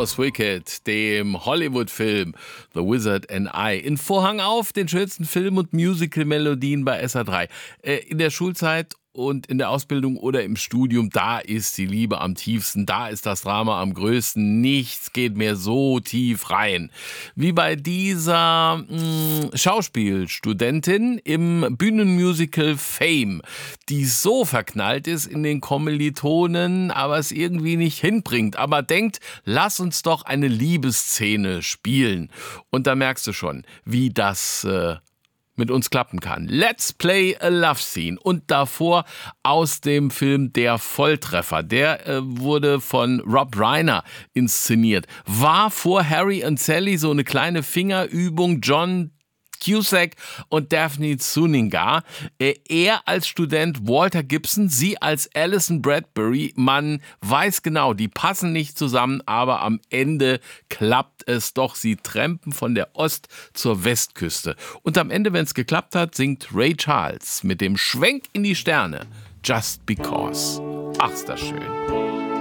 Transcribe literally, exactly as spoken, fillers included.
aus Wicked, dem Hollywood-Film The Wizard and I. In Vorhang auf, den schönsten Film- und Musical-Melodien bei S R drei. Äh, in der Schulzeit und in der Ausbildung oder im Studium, da ist die Liebe am tiefsten, da ist das Drama am größten. Nichts geht mehr so tief rein. Wie bei dieser mh, Schauspielstudentin im Bühnenmusical Fame, die so verknallt ist in den Kommilitonen, aber es irgendwie nicht hinbringt. Aber denkt, lass uns doch eine Liebesszene spielen. Und da merkst du schon, wie das äh, mit uns klappen kann. Let's play a love scene. Und davor aus dem Film Der Volltreffer. Der äh, wurde von Rob Reiner inszeniert. War vor Harry und Sally so eine kleine Fingerübung. John Cusack und Daphne Zuniga. Äh, er als Student Walter Gibson, sie als Alison Bradbury. Man weiß genau, die passen nicht zusammen, aber am Ende klappt es doch. Sie trampen von der Ost- zur Westküste. Und am Ende, wenn es geklappt hat, singt Ray Charles mit dem Schwenk in die Sterne Just Because. Ach, ist das schön.